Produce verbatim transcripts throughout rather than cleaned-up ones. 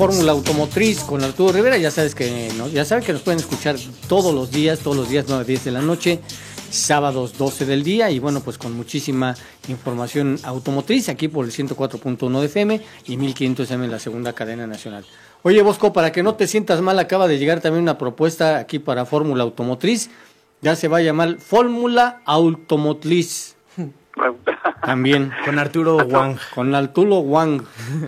Fórmula Automotriz con Arturo Rivera. Ya sabes que ¿no? ya saben que nos pueden escuchar todos los días, todos los días nueve a diez de la noche, sábados doce del día, y bueno, pues con muchísima información automotriz aquí por el ciento cuatro punto uno de F M y mil quinientos M en la segunda cadena nacional. Oye, Bosco, para que no te sientas mal, acaba de llegar también una propuesta aquí para Fórmula Automotriz. Ya se va a llamar Fórmula Automotriz. También. Con Arturo Wang. Con Arturo Wang.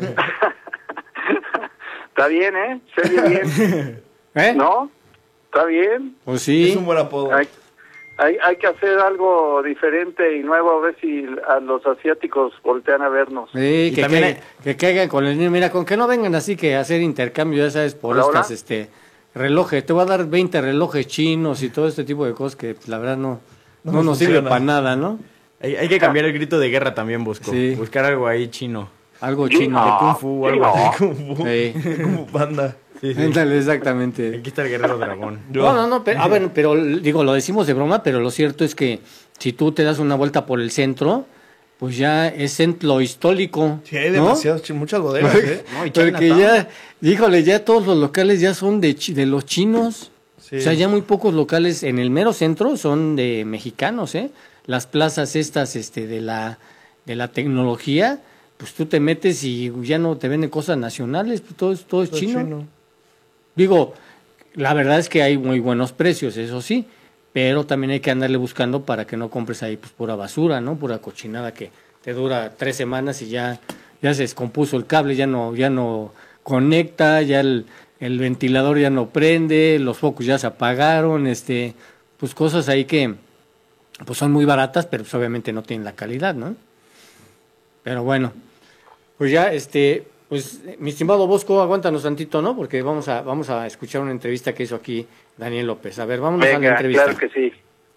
Está bien, ¿eh? Se oye bien. ¿Eh? ¿No? ¿Está bien? Pues sí. Es un buen apodo. Hay, hay, hay que hacer algo diferente y nuevo, a ver si a los asiáticos voltean a vernos. Sí, Y que, también caigan, hay... que caigan con el niño. Mira, con que no vengan así que a hacer intercambio, ya sabes, por ¿Hola, estas hola? este relojes. Te voy a dar veinte relojes chinos y todo este tipo de cosas que la verdad no, no, No nos sirve funciona. para nada, ¿no? Hay, hay que cambiar el grito de guerra también, Bosco. Sí. Buscar algo ahí chino. Algo Sí, chino. no. De Kung Fu o algo no. así. Kung Fu. Sí. Kung Fu Panda. Sí, sí. Ándale, exactamente. Aquí está el guerrero dragón. No, no, no, pero, a ver, pero digo, lo decimos de broma, pero lo cierto es que si tú te das una vuelta por el centro, pues ya es centro histórico. Sí, hay ¿no? demasiadas, muchas bodegas, ¿eh? No, y Porque Chinatown. ya, híjole, ya todos los locales ya son de, chi- de los chinos. Sí. O sea, ya muy pocos locales en el mero centro son de mexicanos, ¿eh? Las plazas estas este, de, la, de la tecnología, pues tú te metes y ya no te venden cosas nacionales, pues todo, es- todo es Todo chino. chino. Digo, la verdad es que hay muy buenos precios, eso sí, pero también hay que andarle buscando para que no compres ahí pues pura basura, ¿no? Pura cochinada que te dura tres semanas y ya, ya se descompuso el cable, ya no, ya no conecta, ya el, el ventilador ya no prende, los focos ya se apagaron, este, pues cosas ahí que pues son muy baratas, pero pues obviamente no tienen la calidad, ¿no? Pero bueno, pues ya, este, pues mi estimado Bosco, aguántanos tantito, ¿no? Porque vamos a, vamos a escuchar una entrevista que hizo aquí Daniel López. A ver, vámonos a la Venga, entrevista. claro que sí.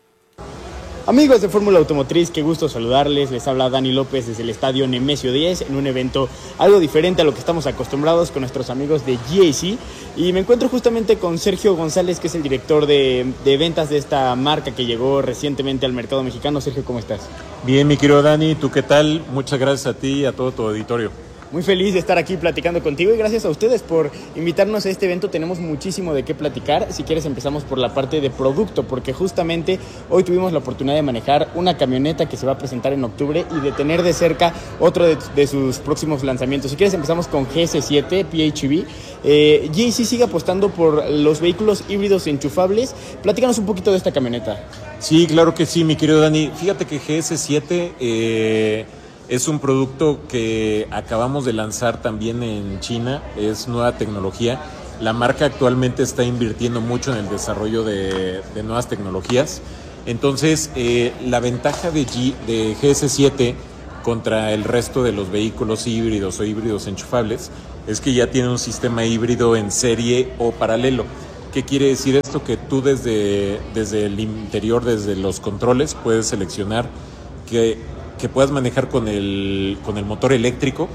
Amigos de Fórmula Automotriz, qué gusto saludarles. Les habla Dani López desde el estadio Nemesio diez en un evento algo diferente a lo que estamos acostumbrados con nuestros amigos de G A C. Y me encuentro justamente con Sergio González, que es el director de, de ventas de esta marca que llegó recientemente al mercado mexicano. Sergio, ¿cómo estás? Bien, mi querido Dani, ¿tú qué tal? Muchas gracias a ti y a todo tu auditorio. Muy feliz de estar aquí platicando contigo y gracias a ustedes por invitarnos a este evento. Tenemos muchísimo de qué platicar. Si quieres empezamos por la parte de producto, porque justamente hoy tuvimos la oportunidad de manejar una camioneta que se va a presentar en octubre y de tener de cerca otro de, de sus próximos lanzamientos. Si quieres empezamos con G S siete P H V. Eh, G A C sigue apostando por los vehículos híbridos enchufables. Platícanos un poquito de esta camioneta. Sí, claro que sí, mi querido Dani. Fíjate que G S siete eh, es un producto que acabamos de lanzar también en China, es nueva tecnología. La marca actualmente está invirtiendo mucho en el desarrollo de, de nuevas tecnologías. Entonces, eh, la ventaja de, G, de G S siete contra el resto de los vehículos híbridos o híbridos enchufables es que ya tiene un sistema híbrido en serie o paralelo. ¿Qué quiere decir esto? Que tú desde, desde el interior, desde los controles, puedes seleccionar que, que puedas manejar con el, con el motor eléctrico,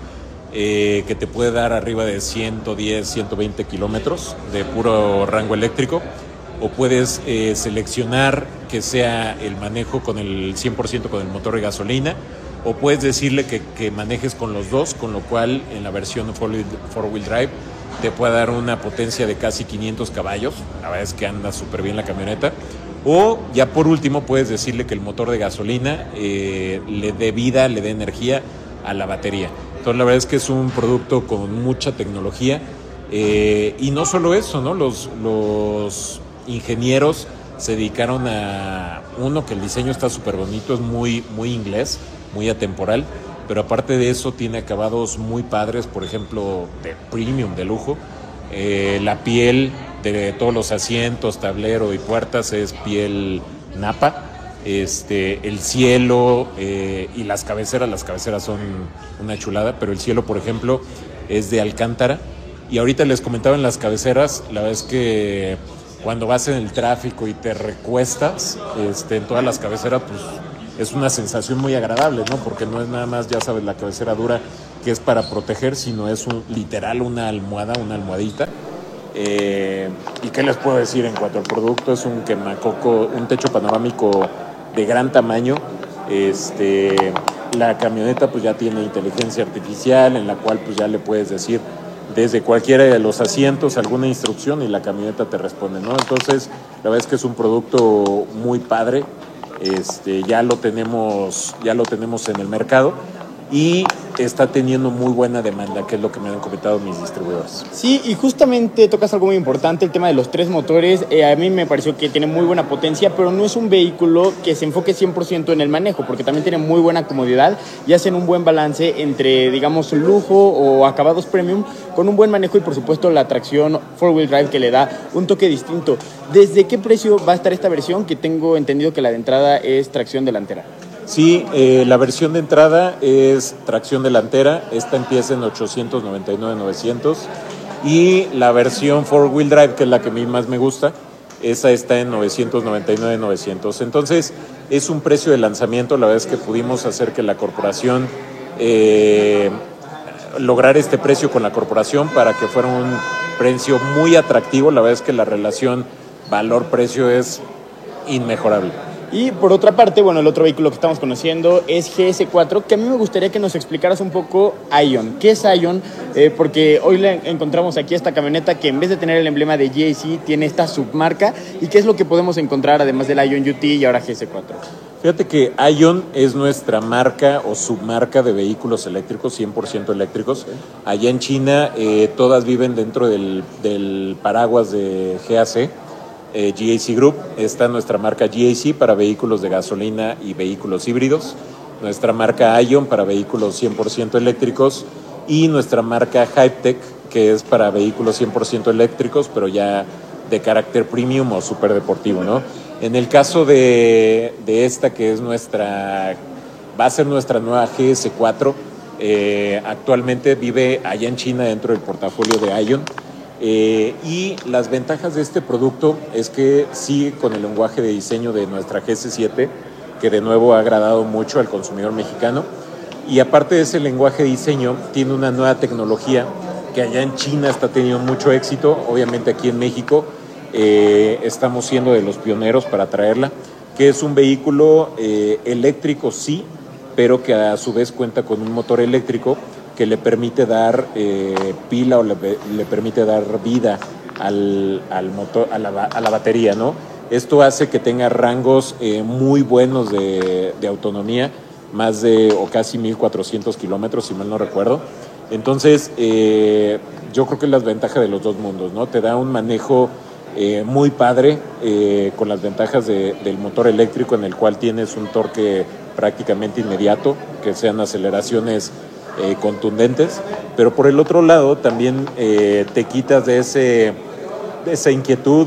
eh, que te puede dar arriba de ciento diez, ciento veinte kilómetros de puro rango eléctrico, o puedes eh, seleccionar que sea el manejo con el cien por ciento con el motor de gasolina, o puedes decirle que, que manejes con los dos, con lo cual en la versión four-wheel drive te puede dar una potencia de casi quinientos caballos, la verdad es que anda súper bien la camioneta. O ya por último puedes decirle que el motor de gasolina eh, le dé vida, le dé energía a la batería. Entonces la verdad es que es un producto con mucha tecnología eh, y no solo eso, ¿no? Los, los ingenieros se dedicaron a uno, que el diseño está súper bonito, es muy, muy inglés, muy atemporal, pero aparte de eso tiene acabados muy padres, por ejemplo, de premium, de lujo. Eh, la piel de todos los asientos, tablero y puertas es piel napa. Este, el cielo eh, y las cabeceras, las cabeceras son una chulada, pero el cielo, por ejemplo, es de alcántara. Y ahorita les comentaba en las cabeceras, la verdad es que cuando vas en el tráfico y te recuestas este, en todas las cabeceras, pues es una sensación muy agradable, ¿no? Porque no es nada más, ya sabes, la cabecera dura que es para proteger, sino es un, literal una almohada, una almohadita. Eh, ¿Y qué les puedo decir en cuanto al producto? Es un quemacoco, un techo panorámico de gran tamaño. Este, la camioneta pues ya tiene inteligencia artificial, en la cual pues ya le puedes decir desde cualquiera de los asientos, alguna instrucción y la camioneta te responde, ¿no? Entonces, la verdad es que es un producto muy padre, este, ya lo tenemos, ya lo tenemos en el mercado y está teniendo muy buena demanda, que es lo que me han comentado mis distribuidores. Sí, y justamente tocas algo muy importante, el tema de los tres motores. Eh, a mí me pareció que tiene muy buena potencia, pero no es un vehículo que se enfoque cien por ciento en el manejo, porque también tiene muy buena comodidad y hacen un buen balance entre, digamos, lujo o acabados premium, con un buen manejo y, por supuesto, la tracción four-wheel drive que le da un toque distinto. ¿Desde qué precio va a estar esta versión? Que tengo entendido que la de entrada es tracción delantera. Sí, eh, la versión de entrada es tracción delantera, esta empieza en ochocientos noventa y nueve mil novecientos y la versión four-wheel drive, que es la que a mí más me gusta, esa está en novecientos noventa y nueve mil novecientos. Entonces, es un precio de lanzamiento. La verdad es que pudimos hacer que la corporación, eh, lograr este precio con la corporación para que fuera un precio muy atractivo. La verdad es que la relación valor-precio es inmejorable. Y por otra parte, bueno, el otro vehículo que estamos conociendo es G S cuatro, que a mí me gustaría que nos explicaras un poco Aion. ¿Qué es Aion? Eh, porque hoy le encontramos aquí esta camioneta que en vez de tener el emblema de G A C, tiene esta submarca. ¿Y qué es lo que podemos encontrar además del Aion U T y ahora G S cuatro? Fíjate que Aion es nuestra marca o submarca de vehículos eléctricos, cien por ciento eléctricos. Allá en China eh, todas viven dentro del, del paraguas de G A C. Eh, G A C Group. Está nuestra marca G A C para vehículos de gasolina y vehículos híbridos, nuestra marca Aion para vehículos cien por ciento eléctricos y nuestra marca Hypetech, que es para vehículos cien por ciento eléctricos, pero ya de carácter premium o superdeportivo, ¿no? En el caso de, de esta, que es nuestra, va a ser nuestra nueva G S cuatro, eh, actualmente vive allá en China dentro del portafolio de Aion. Eh, y las ventajas de este producto es que sigue con el lenguaje de diseño de nuestra G S siete, que de nuevo ha agradado mucho al consumidor mexicano. Y aparte de ese lenguaje de diseño, tiene una nueva tecnología que allá en China está teniendo mucho éxito. Obviamente aquí en México eh, estamos siendo de los pioneros para traerla, que es un vehículo eh, eléctrico, sí, pero que a su vez cuenta con un motor eléctrico que le permite dar eh, pila o le, le permite dar vida al, al motor, a la, a la batería, ¿no? Esto hace que tenga rangos eh, muy buenos de, de autonomía, más de o casi mil cuatrocientos kilómetros, si mal no recuerdo. Entonces, eh, yo creo que es la ventaja de los dos mundos, ¿no? Te da un manejo eh, muy padre eh, con las ventajas de, del motor eléctrico, en el cual tienes un torque prácticamente inmediato, que sean aceleraciones Eh, contundentes, pero por el otro lado también eh, te quitas de, ese, de esa inquietud,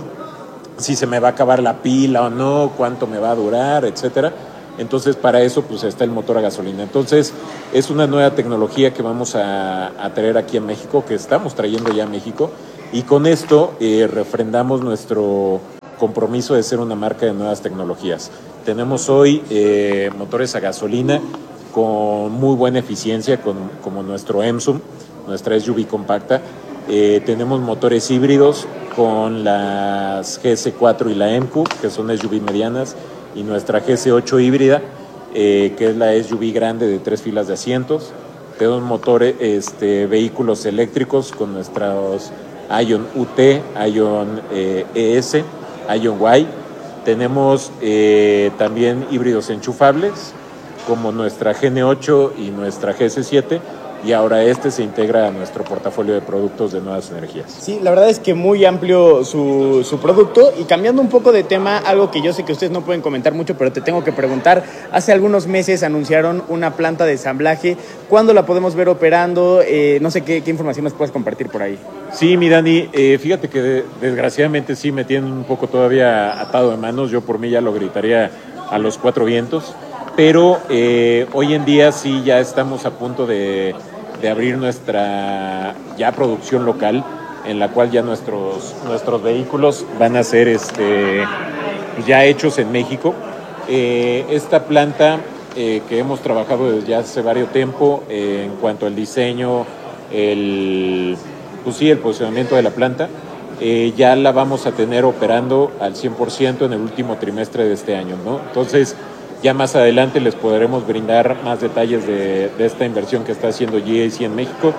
si se me va a acabar la pila o no, cuánto me va a durar, etcétera. Entonces para eso pues está el motor a gasolina. Entonces es una nueva tecnología que vamos a, a traer aquí en México, que estamos trayendo ya a México, y con esto eh, refrendamos nuestro compromiso de ser una marca de nuevas tecnologías. Tenemos hoy eh, motores a gasolina con muy buena eficiencia, con, como nuestro Emsum, nuestra S U V compacta. Eh, tenemos motores híbridos con las G S cuatro y la M Q, que son S U V medianas, y nuestra G S ocho híbrida, eh, que es la S U V grande de tres filas de asientos. Tenemos motores, este, vehículos eléctricos con nuestros Aion U T, Aion eh, E S, Aion Y. Tenemos eh, también híbridos enchufables, como nuestra G N ocho y nuestra G S siete, y ahora este se integra a nuestro portafolio de productos de nuevas energías. Sí, la verdad es que muy amplio su, su producto. Y cambiando un poco de tema, algo que yo sé que ustedes no pueden comentar mucho, pero te tengo que preguntar. Hace algunos meses anunciaron una planta de ensamblaje. ¿Cuándo la podemos ver operando? Eh, no sé qué, qué información nos puedes compartir por ahí. Sí, mi Dani, eh, fíjate que de, desgraciadamente sí me tienen un poco todavía atado de manos. Yo por mí ya lo gritaría a los cuatro vientos. Pero eh, hoy en día sí ya estamos a punto de, de abrir nuestra ya producción local, en la cual ya nuestros, nuestros vehículos van a ser este, ya hechos en México. Eh, esta planta eh, que hemos trabajado desde ya hace varios tiempo eh, en cuanto al diseño, el, pues sí, el posicionamiento de la planta, eh, ya la vamos a tener operando al cien por ciento en el último trimestre de este año, ¿no? Entonces, ya más adelante les podremos brindar más detalles de, de esta inversión que está haciendo G A C en México,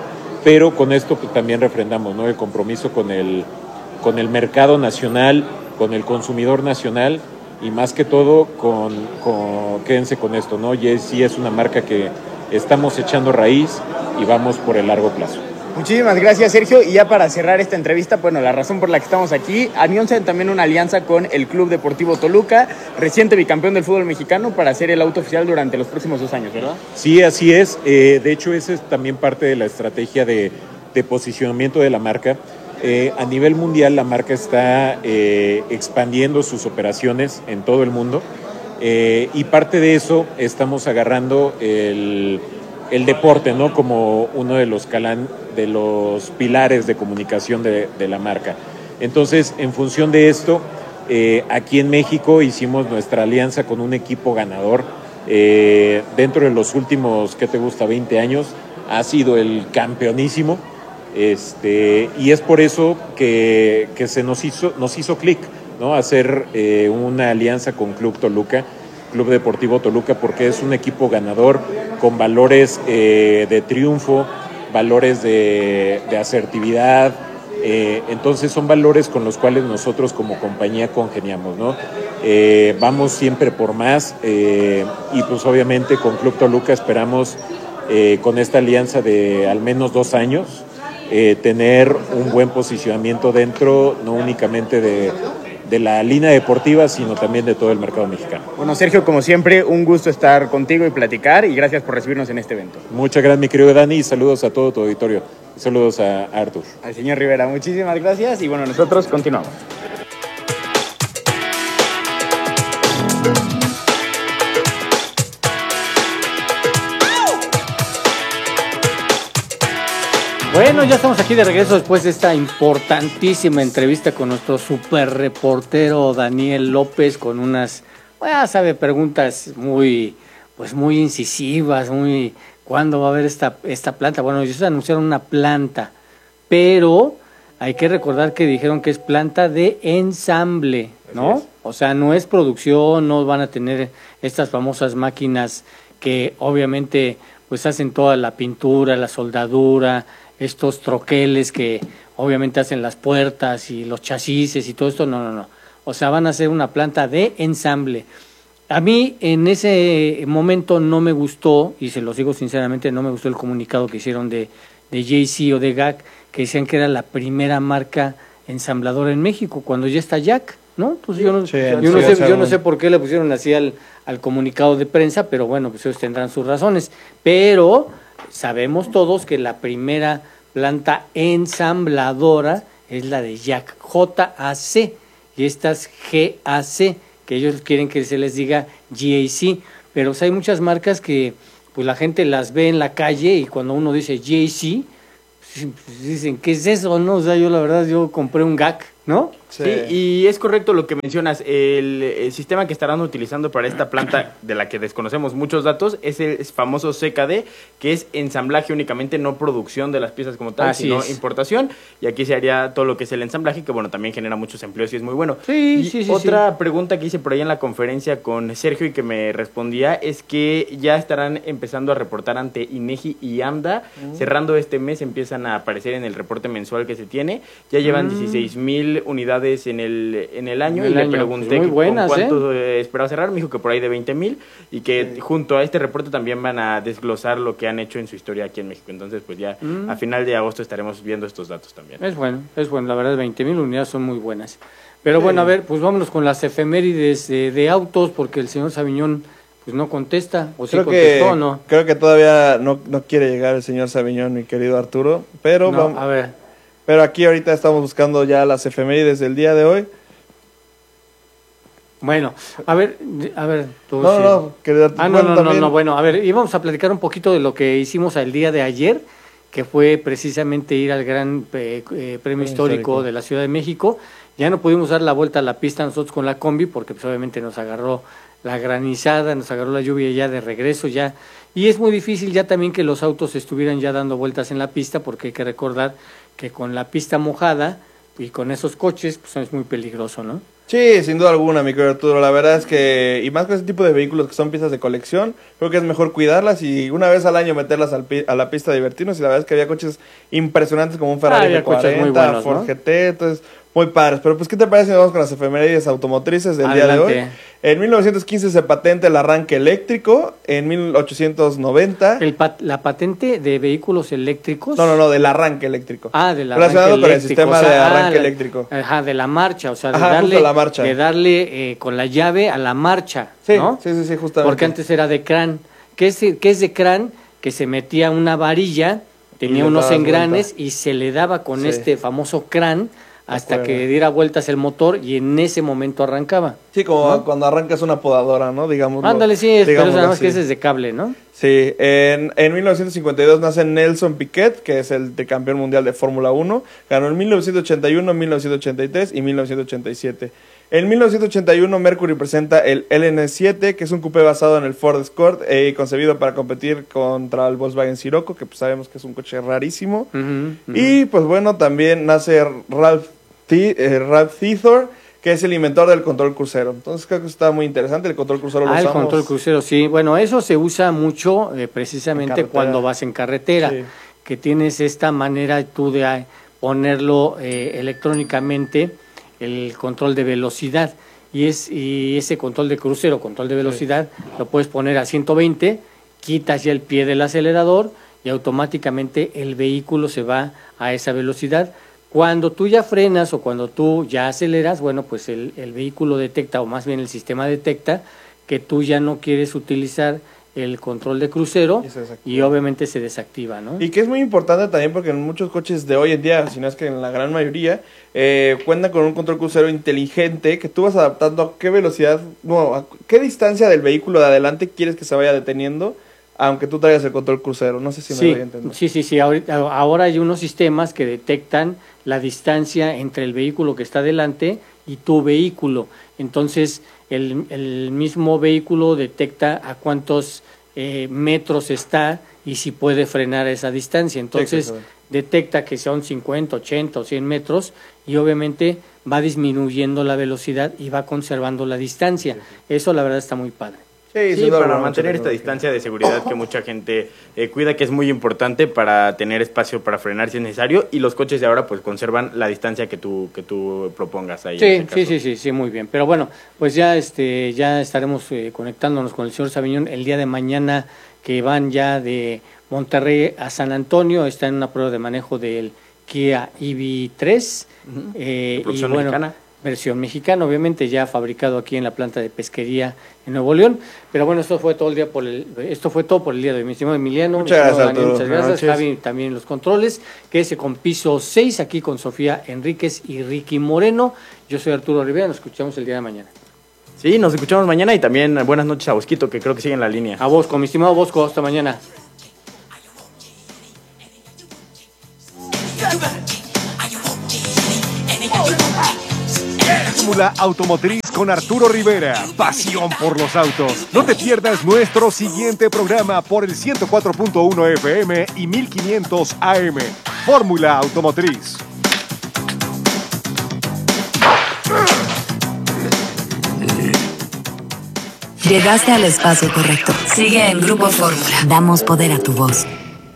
pero con esto pues, también refrendamos, ¿no?, el compromiso con el, con el mercado nacional, con el consumidor nacional y más que todo, con, con quédense con esto, ¿no? J C es una marca que estamos echando raíz y vamos por el largo plazo. Muchísimas gracias, Sergio. Y ya para cerrar esta entrevista, bueno, la razón por la que estamos aquí, anuncian también una alianza con el Club Deportivo Toluca, reciente bicampeón del fútbol mexicano, para ser el auto oficial durante los próximos dos años, ¿verdad? Sí, así es. Eh, de hecho, esa es también parte de la estrategia de, de posicionamiento de la marca. Eh, a nivel mundial, la marca está eh, expandiendo sus operaciones en todo el mundo eh, y parte de eso estamos agarrando el... el deporte, ¿no?, como uno de los calan, de los pilares de comunicación de, de la marca. Entonces, en función de esto, eh, aquí en México hicimos nuestra alianza con un equipo ganador. Eh, dentro de los últimos, ¿qué te gusta?, veinte años, ha sido el campeonísimo. Este, y es por eso que, que se nos hizo, nos hizo clic, ¿no?, hacer eh, una alianza con Club Toluca, Club Deportivo Toluca, porque es un equipo ganador con valores eh, de triunfo, valores de, de asertividad, eh, entonces son valores con los cuales nosotros como compañía congeniamos, ¿no? Eh, vamos siempre por más eh, y pues obviamente con Club Toluca esperamos eh, con esta alianza de al menos dos años eh, tener un buen posicionamiento dentro, no únicamente de de la línea deportiva, sino también de todo el mercado mexicano. Bueno, Sergio, como siempre, un gusto estar contigo y platicar, y gracias por recibirnos en este evento. Muchas gracias, mi querido Dani, y saludos a todo tu auditorio. Saludos a Artur. Al señor Rivera, muchísimas gracias, y bueno, nosotros continuamos. Bueno, ya estamos aquí de regreso después de esta importantísima entrevista con nuestro super reportero Daniel López, con unas, ya sabe, preguntas muy, pues muy incisivas, muy, ¿cuándo va a haber esta, esta planta? Bueno, ellos anunciaron una planta, pero hay que recordar que dijeron que es planta de ensamble, ¿no? O sea, no es producción, no van a tener estas famosas máquinas que obviamente pues hacen toda la pintura, la soldadura, estos troqueles que obviamente hacen las puertas y los chasis y todo esto, no, no, no. O sea, van a hacer una planta de ensamble. A mí en ese momento no me gustó, y se los digo sinceramente, no me gustó el comunicado que hicieron de, de J C o de G A C, que decían que era la primera marca ensambladora en México, cuando ya está Jack, ¿no? Pues yo no, sí, yo sí, no sé, sí, yo no sé por qué le pusieron así al, al comunicado de prensa, pero bueno, pues ellos tendrán sus razones. Pero sabemos todos que la primera planta ensambladora es la de Jack, J A C, y esta es G A C, que ellos quieren que se les diga G A C, pero o sea, hay muchas marcas que pues la gente las ve en la calle y cuando uno dice G A C, pues dicen, ¿qué es eso? No, o sea, yo la verdad, yo compré un G A C, ¿no? Sí. Sí, y es correcto lo que mencionas. El, el sistema que estarán utilizando para esta planta, de la que desconocemos muchos datos, es el famoso C K D, que es ensamblaje únicamente, no producción de las piezas como tal, Así sino es. importación. Y aquí se haría todo lo que es el ensamblaje, que bueno, también genera muchos empleos y es muy bueno. Sí, y sí, sí. Otra sí. pregunta que hice por ahí en la conferencia con Sergio y que me respondía es que ya estarán empezando a reportar ante INEGI y AMDA. Mm. Cerrando este mes empiezan a aparecer en el reporte mensual que se tiene. Ya llevan mm. dieciséis mil unidades en el, en el año, en el y año. Le pregunté pues muy buenas, con cuánto ¿eh? esperaba cerrar, me dijo que por ahí de veinte mil, y que sí. junto a este reporte también van a desglosar lo que han hecho en su historia aquí en México. Entonces pues ya mm. a final de agosto estaremos viendo estos datos también. Es bueno, es bueno, la verdad veinte mil unidades son muy buenas. Pero sí. Bueno, a ver, pues vámonos con las efemérides de, de autos, porque el señor Saviñón pues no contesta, o sí contestó o no. Creo que todavía no, no quiere llegar el señor Saviñón, mi querido Arturo, pero no, vamos, a ver. Pero aquí ahorita estamos buscando ya las efemérides del día de hoy. Bueno, a ver, a ver, tú no, sí. no, querido Arturo. Ah, no, no, no, no, bueno, a ver, íbamos a platicar un poquito de lo que hicimos el día de ayer, que fue precisamente ir al gran eh, eh, premio histórico, histórico de la Ciudad de México. Ya no pudimos dar la vuelta a la pista nosotros con la combi, porque pues obviamente nos agarró la granizada, nos agarró la lluvia ya de regreso ya, y es muy difícil ya también que los autos estuvieran ya dando vueltas en la pista, porque hay que recordar que con la pista mojada y con esos coches pues es muy peligroso, ¿no? Sí, sin duda alguna, mi querido Arturo. La verdad es que, y más con ese tipo de vehículos que son piezas de colección, creo que es mejor cuidarlas y una vez al año meterlas al pi- a la pista de divertirnos. Y la verdad es que había coches impresionantes como un Ferrari había F cuarenta, coches muy buenos, Ford ¿no? G T, entonces muy padres. Pero pues, ¿qué te parece si vamos con las efemérides automotrices del día de hoy? Adelante. En mil novecientos quince se patenta el arranque eléctrico, en mil ochocientos noventa... El pat- la patente de vehículos eléctricos. No, no, no, del arranque eléctrico. Ah, del Relacionado arranque con el eléctrico, sistema o sea, de ah, arranque la- eléctrico. Ajá, de la marcha, o sea, de Ajá, justo darle, la marcha. de darle eh, con la llave a la marcha, Sí, ¿no? sí, sí, sí, justamente. Porque antes era de crán. ¿Qué es, qué es de crán? Que se metía una varilla, tenía le unos dabas engranes vuelta. y se le daba con Sí. este famoso crán hasta acuerdo. que diera vueltas el motor y en ese momento arrancaba. Sí, como ¿no? cuando arrancas una podadora, ¿no? Digamos. Ándale, sí, es, pero nada más que ese es de cable, ¿no? Sí, en, en mil novecientos cincuenta y dos nace Nelson Piquet, que es el campeón mundial de Fórmula uno. Ganó en mil novecientos ochenta y uno, mil novecientos ochenta y tres y mil novecientos ochenta y siete. En mil novecientos ochenta y uno, Mercury presenta el L N siete, que es un coupé basado en el Ford Escort y eh, concebido para competir contra el Volkswagen Scirocco, que pues sabemos que es un coche rarísimo. Ujú, ujú. Y pues bueno, también nace Ralph, Thi- eh, Ralph Thithor, que es el inventor del control crucero. Entonces creo que está muy interesante. El control crucero lo Ah, el usamos. control crucero, sí. Bueno, eso se usa mucho eh, precisamente carretera. cuando vas en carretera, Sí. que tienes esta manera tú de ah, ponerlo eh, electrónicamente, el control de velocidad. Y, es, y ese control de crucero, control de velocidad, lo puedes poner a ciento veinte, quitas ya el pie del acelerador y automáticamente el vehículo se va a esa velocidad. Cuando tú ya frenas o cuando tú ya aceleras, bueno, pues el, el vehículo detecta, o más bien el sistema detecta, que tú ya no quieres utilizar el control de crucero Y se desactiva. y obviamente se desactiva, ¿no? Y que es muy importante también porque en muchos coches de hoy en día, si no es que en la gran mayoría, eh, cuentan con un control crucero inteligente que tú vas adaptando a qué velocidad, no, a qué distancia del vehículo de adelante quieres que se vaya deteniendo, aunque tú traigas el control crucero. No sé si me Sí, doy a entender. sí, sí, sí. Ahorita, ahora hay unos sistemas que detectan la distancia entre el vehículo que está delante y tu vehículo. Entonces, el, el mismo vehículo detecta a cuántos eh, metros está y si puede frenar a esa distancia. Entonces, exactamente. detecta que son cincuenta, ochenta o cien metros y obviamente va disminuyendo la velocidad y va conservando la distancia. Eso la verdad está muy padre. Sí, Sí, sin duda para alguna, mantener mucha esta tecnología. distancia de seguridad que mucha gente eh, cuida, que es muy importante para tener espacio para frenar si es necesario, y los coches de ahora pues conservan la distancia que tú que tú propongas ahí. en Sí, este sí, caso. sí, sí, sí, muy bien. Pero bueno, pues ya este ya estaremos eh, conectándonos con el señor Sabiñón el día de mañana, que van ya de Monterrey a San Antonio. Está en una prueba de manejo del Kia E V tres. Ujú. eh, De producción y bueno, mexicana. versión mexicana, obviamente ya fabricado aquí en la planta de pesquería en Nuevo León. Pero bueno, esto fue todo el día por el, esto fue todo por el día de hoy, mi estimado Emiliano. Muchas mi estimado gracias, Daniel, Arturo. muchas Buenas gracias. noches. Javi también en los controles. Quédese con piso seis aquí con Sofía Enríquez y Ricky Moreno. Yo soy Arturo Rivera, nos escuchamos el día de mañana. Sí, nos escuchamos mañana, y también buenas noches a Bosquito, que creo que sigue en la línea. A Bosco, mi estimado Bosco, hasta mañana. Fórmula Automotriz con Arturo Rivera. Pasión por los autos. No te pierdas nuestro siguiente programa por el ciento cuatro punto uno F M y mil quinientos A M. Fórmula Automotriz. Llegaste al espacio correcto. Sigue en Grupo Fórmula. Damos poder a tu voz.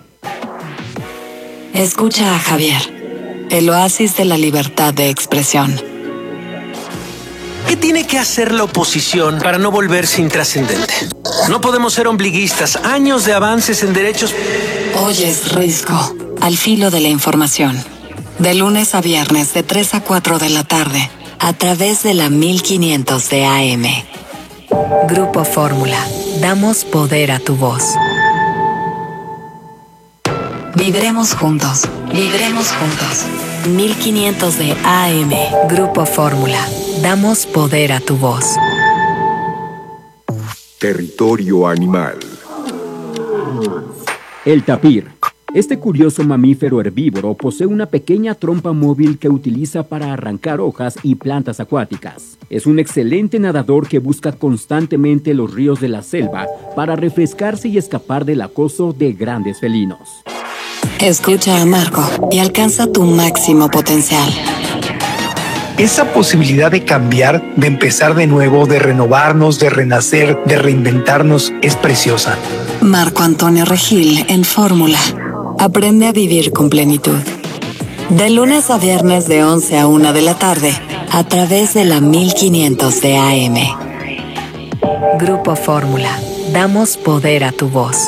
Escucha a Javier, el oasis de la libertad de expresión. ¿Qué tiene que hacer la oposición para no volverse intrascendente? No podemos ser ombliguistas. Años de avances en derechos. Oyes Risco, al filo de la información. De lunes a viernes de tres a cuatro de la tarde, a través de la mil quinientos de A M. Grupo Fórmula. Damos poder a tu voz. Vibremos juntos. Vibremos juntos. mil quinientos de A M. Grupo Fórmula. Damos poder a tu voz. Territorio animal. El tapir. Este curioso mamífero herbívoro posee una pequeña trompa móvil que utiliza para arrancar hojas y plantas acuáticas. Es un excelente nadador que busca constantemente los ríos de la selva para refrescarse y escapar del acoso de grandes felinos. Escucha a Marco y alcanza tu máximo potencial. esa posibilidad de cambiar, de empezar de nuevo, de renovarnos, de renacer, de reinventarnos, es preciosa. Marco Antonio Regil en Fórmula. Aprende a vivir con plenitud. De lunes a viernes de once a una de la tarde, a través de la mil quinientos de A M. Grupo Fórmula. Damos poder a tu voz.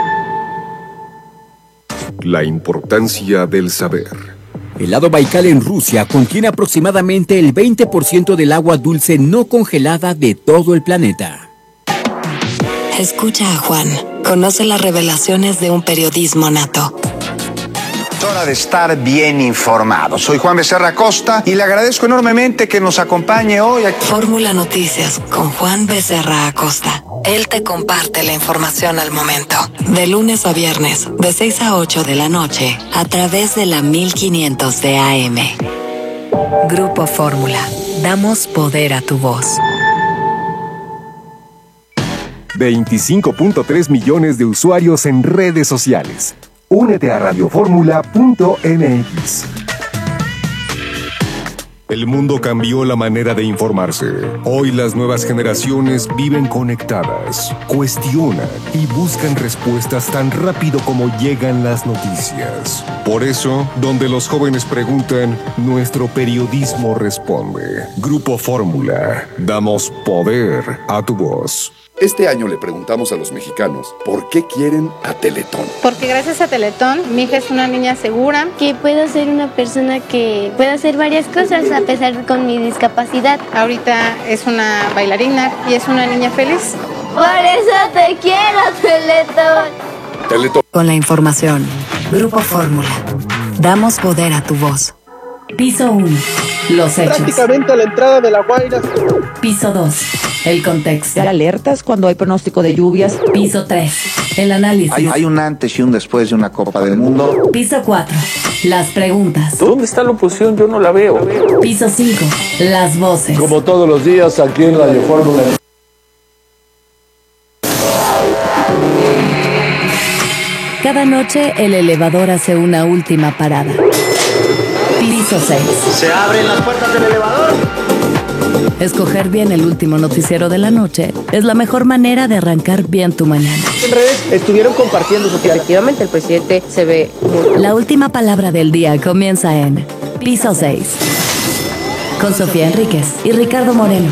La importancia del saber. El lago Baikal en Rusia contiene aproximadamente el veinte por ciento del agua dulce no congelada de todo el planeta. Escucha a Juan. Conoce las revelaciones de un periodismo nato. Es hora de estar bien informado. Soy Juan Becerra Acosta y le agradezco enormemente que nos acompañe hoy aquí. Fórmula Noticias con Juan Becerra Acosta. Él te comparte la información al momento. De lunes a viernes, de seis a ocho de la noche, a través de la mil quinientos de A M. Grupo Fórmula. Damos poder a tu voz. veinticinco punto tres millones de usuarios en redes sociales. Únete a radioformula punto m x. El mundo cambió la manera de informarse. Hoy las nuevas generaciones viven conectadas, cuestionan y buscan respuestas tan rápido como llegan las noticias. Por eso, donde los jóvenes preguntan, nuestro periodismo responde. Grupo Fórmula. Damos poder a tu voz. Este año le preguntamos a los mexicanos por qué quieren a Teletón. Porque gracias a Teletón, mi hija es una niña segura. Que puedo ser una persona que pueda hacer varias cosas a pesar de con mi discapacidad. Ahorita es una bailarina y es una niña feliz. Por eso te quiero, Teletón. Teletón. Con la información. Grupo Fórmula. Damos poder a tu voz. Piso uno. Los hechos. Prácticamente a la entrada de La Guaira. Piso dos. El contexto. Alertas cuando hay pronóstico de lluvias. Piso tres. El análisis. Hay, hay un antes y un después de una Copa del Mundo. Piso cuatro. Las preguntas. ¿Dónde está la oposición? Yo no la veo. Piso cinco. Las voces. Como todos los días aquí en Radio Fórmula. Cada noche el elevador hace una última parada. Piso seis. Se abren las puertas del elevador. Escoger bien el último noticiero de la noche es la mejor manera de arrancar bien tu mañana. En redes estuvieron compartiendo su cara. Efectivamente, el presidente se ve muy... La última palabra del día comienza en Piso seis. Con Sofía Enríquez y Ricardo Moreno.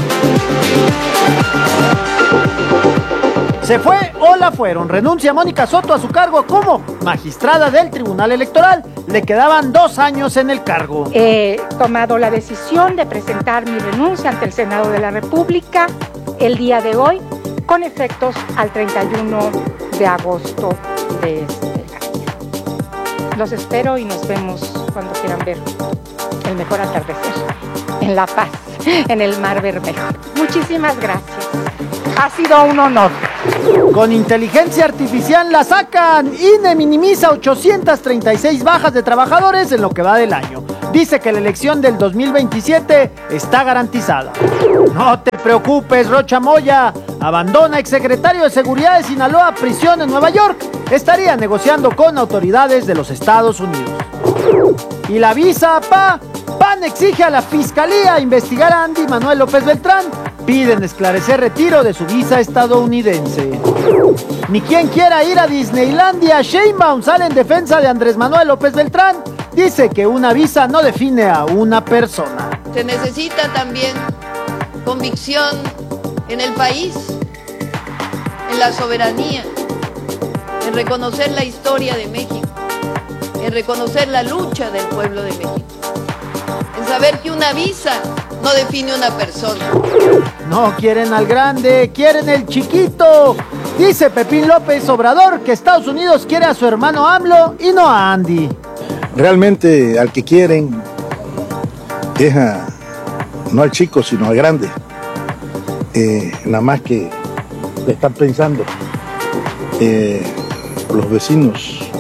Se fue o la fueron. Renuncia Mónica Soto a su cargo como magistrada del Tribunal Electoral. Le quedaban dos años en el cargo. He tomado la decisión de presentar mi renuncia ante el Senado de la República el día de hoy, con efectos al treinta y uno de agosto de este año. Los espero y nos vemos cuando quieran ver el mejor atardecer en La Paz, en el Mar Bermejo. Muchísimas gracias. Ha sido un honor. Con inteligencia artificial la sacan. I N E minimiza ochocientas treinta y seis bajas de trabajadores en lo que va del año. Dice que la elección del dos mil veintisiete está garantizada. No te preocupes, Rocha Moya. Abandona exsecretario de Seguridad de Sinaloa a prisión en Nueva York. Estaría negociando con autoridades de los Estados Unidos. Y la visa, pa. P A N exige a la Fiscalía investigar a Andy Manuel López Beltrán. Piden esclarecer retiro de su visa estadounidense. Ni quien quiera ir a Disneylandia. Sheinbaum sale en defensa de Andrés Manuel López Beltrán. Dice que una visa no define a una persona. Se necesita también convicción en el país, en la soberanía, en reconocer la historia de México, en reconocer la lucha del pueblo de México, en saber que una visa no define una persona. No quieren al grande, quieren el chiquito. Dice Pepín López Obrador que Estados Unidos quiere a su hermano AMLO y no a Andy. Realmente al que quieren es a, no al chico, sino al grande. Eh, nada más que le están pensando eh, los vecinos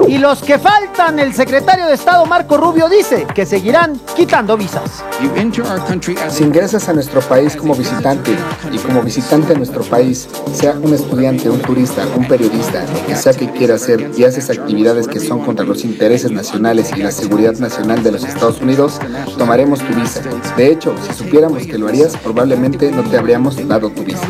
Y los que faltan, el secretario de Estado Marco Rubio dice que seguirán quitando visas. Si ingresas a nuestro país como visitante y como visitante a nuestro país, sea un estudiante, un turista, un periodista, lo que sea que quiera hacer, y haces actividades que son contra los intereses nacionales y la seguridad nacional de los Estados Unidos, tomaremos tu visa. De hecho, si supiéramos que lo harías, probablemente no te habríamos dado tu visa.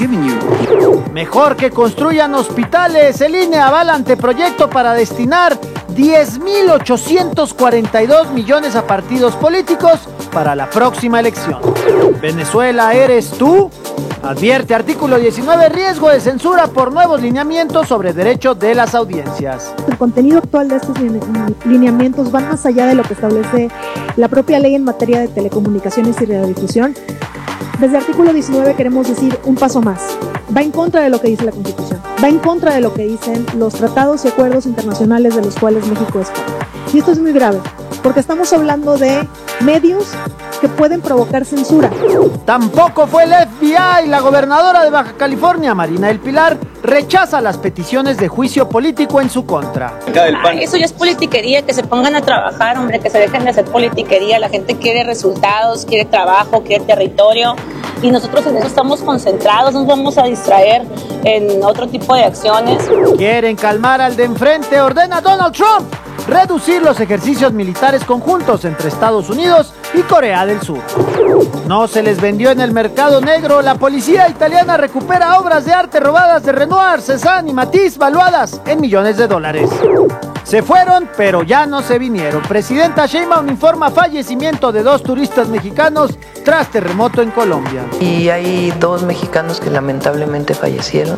Mejor que construyan hospitales. El I N E avala anteproyecto para destinar diez mil ochocientos cuarenta y dos millones a partidos políticos para la próxima elección. ¿Venezuela eres tú? Advierte artículo diecinueve, riesgo de censura por nuevos lineamientos sobre derecho de las audiencias. El contenido actual de estos lineamientos van más allá de lo que establece la propia ley en materia de telecomunicaciones y radiodifusión. Desde el artículo diecinueve queremos decir un paso más. Va en contra de lo que dice la Constitución. Va en contra de lo que dicen los tratados y acuerdos internacionales de los cuales México es parte. Y esto es muy grave, porque estamos hablando de medios que pueden provocar censura. Tampoco fue el F B I. La gobernadora de Baja California, Marina del Pilar, rechaza las peticiones de juicio político en su contra. Ay, eso ya es politiquería, que se pongan a trabajar, hombre, que se dejen de hacer politiquería. La gente quiere resultados, quiere trabajo, quiere territorio, y nosotros en eso estamos concentrados, nos vamos a distraer en otro tipo de acciones. Quieren calmar al de enfrente, ordena Donald Trump reducir los ejercicios militares conjuntos entre Estados Unidos y Corea del Sur. No se les vendió en el mercado negro. La policía italiana recupera obras de arte robadas de Renoir, Cézanne y Matisse valuadas en millones de dólares. Se fueron, pero ya no se vinieron. Presidenta Sheinbaum informa fallecimiento de dos turistas mexicanos tras terremoto en Colombia. Y hay dos mexicanos que lamentablemente fallecieron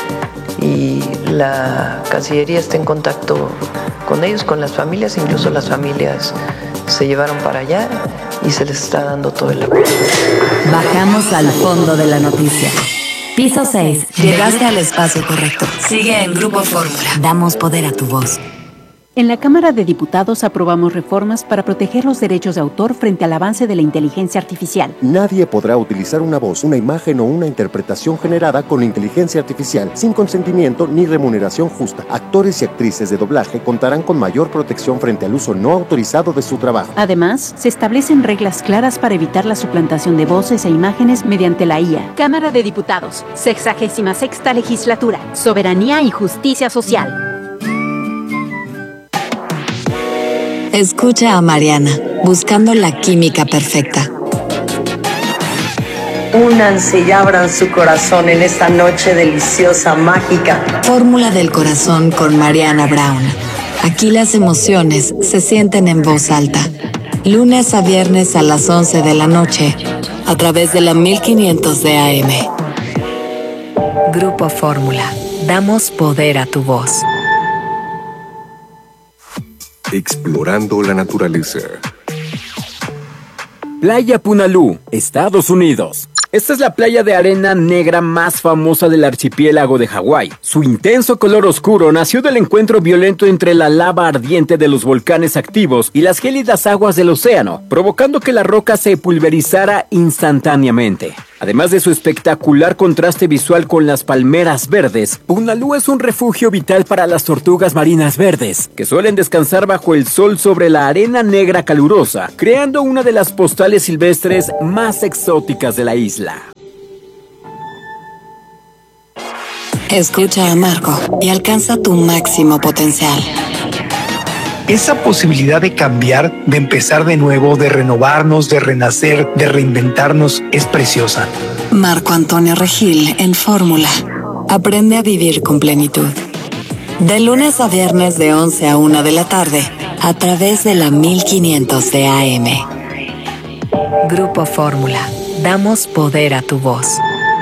y la Cancillería está en contacto con ellos, con las familias, incluso las familias se llevaron para allá y se les está dando todo el apoyo. Bajamos al fondo de la noticia. Piso seis. Llegaste al espacio correcto. Sigue en Grupo Fórmula. Damos poder a tu voz. En la Cámara de Diputados aprobamos reformas para proteger los derechos de autor frente al avance de la inteligencia artificial. Nadie podrá utilizar una voz, una imagen o una interpretación generada con inteligencia artificial sin consentimiento ni remuneración justa. Actores y actrices de doblaje contarán con mayor protección frente al uso no autorizado de su trabajo. Además, se establecen reglas claras para evitar la suplantación de voces e imágenes mediante la I A. Cámara de Diputados, sexagésima sexta legislatura, soberanía y justicia social. Escucha a Mariana, buscando la química perfecta. Únanse y abran su corazón en esta noche deliciosa, mágica. Fórmula del corazón con Mariana Brown. Aquí las emociones se sienten en voz alta. Lunes a viernes a las once de la noche, a través de la mil quinientos de A M. Grupo Fórmula. Damos poder a tu voz. Explorando la naturaleza. Playa Punalú, Estados Unidos. Esta es la playa de arena negra más famosa del archipiélago de Hawái. Su intenso color oscuro nació del encuentro violento entre la lava ardiente de los volcanes activos y las gélidas aguas del océano, provocando que la roca se pulverizara instantáneamente. Además de su espectacular contraste visual con las palmeras verdes, Punalú es un refugio vital para las tortugas marinas verdes, que suelen descansar bajo el sol sobre la arena negra calurosa, creando una de las postales silvestres más exóticas de la isla. Escucha a Marco y alcanza tu máximo potencial. Esa posibilidad de cambiar, de empezar de nuevo, de renovarnos, de renacer, de reinventarnos, es preciosa. Marco Antonio Regil en Fórmula. Aprende a vivir con plenitud. De lunes a viernes de once a una de la tarde, a través de la mil quinientos de A M. Grupo Fórmula. Damos poder a tu voz.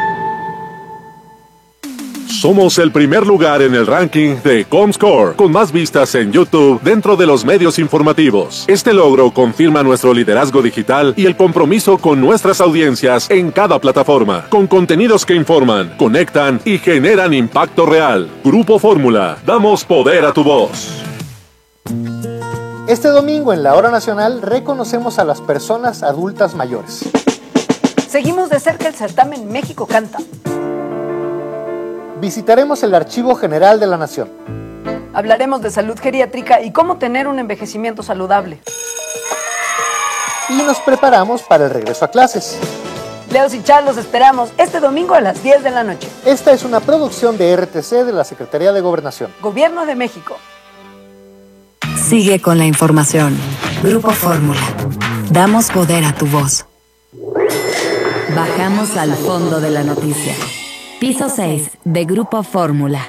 Somos el primer lugar en el ranking de Comscore, con más vistas en YouTube dentro de los medios informativos. Este logro confirma nuestro liderazgo digital y el compromiso con nuestras audiencias en cada plataforma, con contenidos que informan, conectan y generan impacto real. Grupo Fórmula, damos poder a tu voz. Este domingo en la Hora Nacional reconocemos a las personas adultas mayores. Seguimos de cerca el certamen México Canta. Visitaremos el Archivo General de la Nación. Hablaremos de salud geriátrica y cómo tener un envejecimiento saludable. Y nos preparamos para el regreso a clases. Leos y Char los esperamos este domingo a las diez de la noche. Esta es una producción de R T C de la Secretaría de Gobernación. Gobierno de México. Sigue con la información. Grupo Fórmula. Damos poder a tu voz. Bajamos al fondo de la noticia. Piso seis de Grupo Fórmula.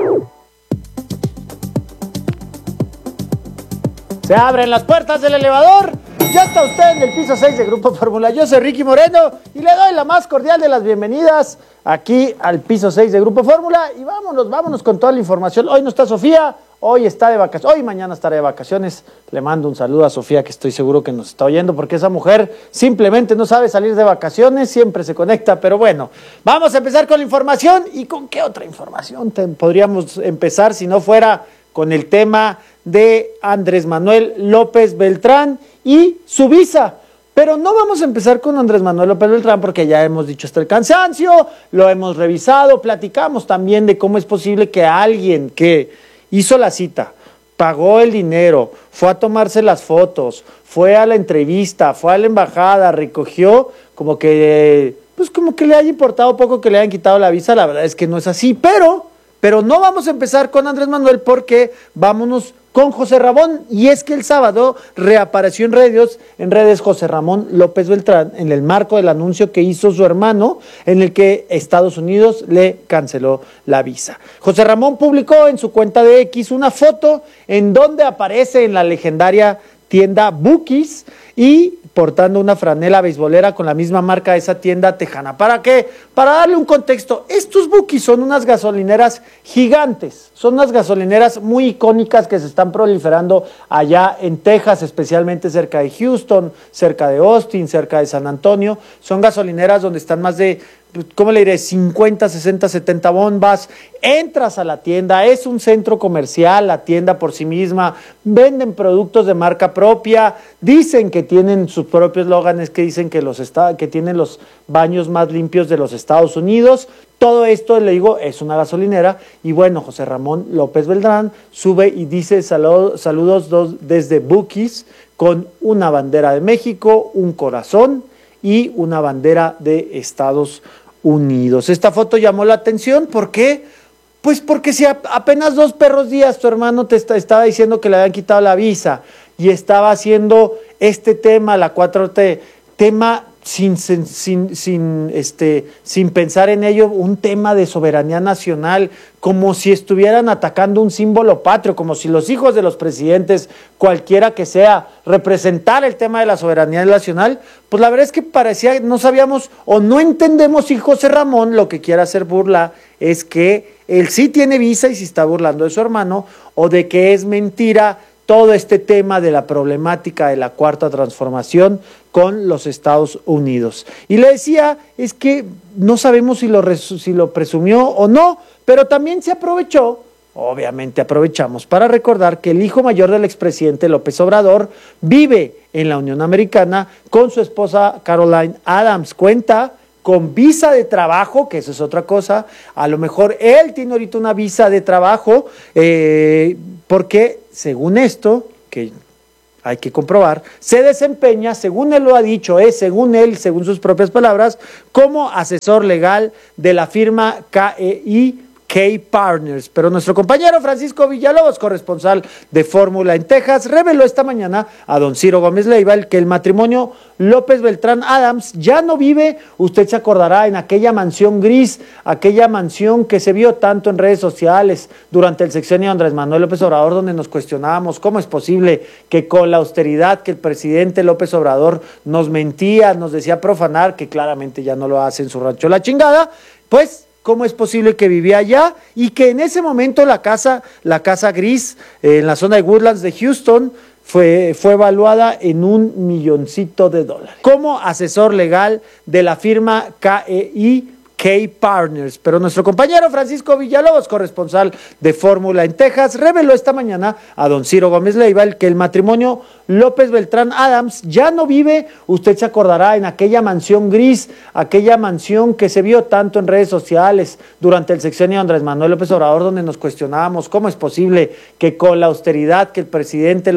Se abren las puertas del elevador. Ya está usted en el piso seis de Grupo Fórmula. Yo soy Ricky Moreno y le doy la más cordial de las bienvenidas aquí al piso seis de Grupo Fórmula. Y vámonos, vámonos con toda la información. Hoy no está Sofía, hoy está de vacaciones, hoy mañana estará de vacaciones. Le mando un saludo a Sofía, que estoy seguro que nos está oyendo, porque esa mujer simplemente no sabe salir de vacaciones, siempre se conecta. Pero bueno, vamos a empezar con la información. ¿Y con qué otra información te podríamos empezar si no fuera con el tema de Andrés Manuel López Beltrán y su visa? Pero no vamos a empezar con Andrés Manuel López Beltrán, porque ya hemos dicho hasta el cansancio, lo hemos revisado, platicamos también de cómo es posible que alguien que hizo la cita, pagó el dinero, fue a tomarse las fotos, fue a la entrevista, fue a la embajada, recogió, como que, pues como que le haya importado poco que le hayan quitado la visa. La verdad es que no es así, pero, pero no vamos a empezar con Andrés Manuel, porque vámonos con José Ramón. Y es que el sábado reapareció en redes, en redes José Ramón López Beltrán, en el marco del anuncio que hizo su hermano, en el que Estados Unidos le canceló la visa. José Ramón publicó en su cuenta de X una foto en donde aparece en la legendaria tienda Bookies y portando una franela beisbolera con la misma marca de esa tienda tejana. ¿Para qué? Para darle un contexto. Estos Bookies son unas gasolineras gigantes, son unas gasolineras muy icónicas que se están proliferando allá en Texas, especialmente cerca de Houston, cerca de Austin, cerca de San Antonio. Son gasolineras donde están más de, ¿cómo le diré?, cincuenta, sesenta, setenta bombas. Entras a la tienda, es un centro comercial, la tienda por sí misma, venden productos de marca propia, dicen que tienen sus propios eslóganes, que dicen que, los está, que tienen los baños más limpios de los Estados Unidos. Todo esto, le digo, es una gasolinera. Y bueno, José Ramón López Beltrán sube y dice saludos, saludos dos, desde Bookies, con una bandera de México, un corazón y una bandera de Estados Unidos. Esta foto llamó la atención. ¿Por qué? Pues porque si a, apenas dos perros días tu hermano te está, estaba diciendo que le habían quitado la visa y estaba haciendo este tema, la cuatro T, tema sin, sin, sin, sin, este, sin pensar en ello, un tema de soberanía nacional, como si estuvieran atacando un símbolo patrio, como si los hijos de los presidentes, cualquiera que sea, representar el tema de la soberanía nacional. Pues la verdad es que parecía, no sabíamos o no entendemos si José Ramón lo que quiere hacer burla es que él sí tiene visa y se está burlando de su hermano, o de que es mentira todo este tema de la problemática de la cuarta transformación con los Estados Unidos. Y le decía, es que no sabemos si lo, si lo presumió o no, pero también se aprovechó, obviamente aprovechamos para recordar que el hijo mayor del expresidente López Obrador vive en la Unión Americana con su esposa Caroline Adams. Cuenta con visa de trabajo, que eso es otra cosa. A lo mejor él tiene ahorita una visa de trabajo, eh, porque según esto, que hay que comprobar, se desempeña, según él lo ha dicho, es según él, según sus propias palabras, como asesor legal de la firma K E I K-Partners. Pero nuestro compañero Francisco Villalobos, corresponsal de Fórmula en Texas, reveló esta mañana a don Ciro Gómez Leiva que el matrimonio López Beltrán Adams ya no vive, usted se acordará, en aquella mansión gris, aquella mansión que se vio tanto en redes sociales durante el sexenio de Andrés Manuel López Obrador, donde nos cuestionábamos cómo es posible que con la austeridad que el presidente López Obrador nos mentía, nos decía profanar, que claramente ya no lo hace en su rancho La Chingada, pues cómo es posible que vivía allá y que en ese momento la casa, la casa gris eh, en la zona de Woodlands de Houston fue, fue evaluada en un milloncito de dólares. Como asesor legal de la firma K E I K-Partners. Pero nuestro compañero Francisco Villalobos, corresponsal de Fórmula en Texas, reveló esta mañana a don Ciro Gómez Leiva que el matrimonio López Beltrán Adams ya no vive, usted se acordará, en aquella mansión gris, aquella mansión que se vio tanto en redes sociales durante el sexenio de Andrés Manuel López Obrador, donde nos cuestionábamos cómo es posible que con la austeridad que el presidente